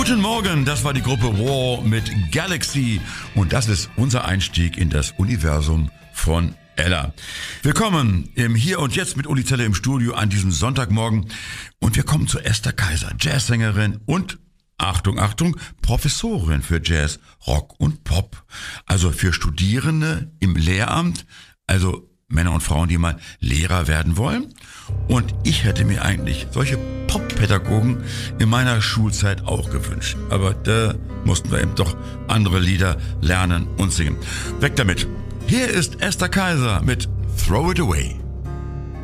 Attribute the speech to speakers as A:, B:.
A: Guten Morgen, das war die Gruppe War mit Galaxy und das ist unser Einstieg in das Universum von Ella. Willkommen im Hier und Jetzt mit Uli Zeller im Studio an diesem Sonntagmorgen und wir kommen zu Esther Kaiser, Jazzsängerin und Achtung, Achtung, Professorin für Jazz, Rock und Pop. Also für Studierende im Lehramt, also Männer und Frauen, die mal Lehrer werden wollen. Und ich hätte mir eigentlich solche Pop-Pädagogen in meiner Schulzeit auch gewünscht. Aber da mussten wir eben doch andere Lieder lernen und singen. Weg damit. Hier ist Esther Kaiser mit Throw It Away.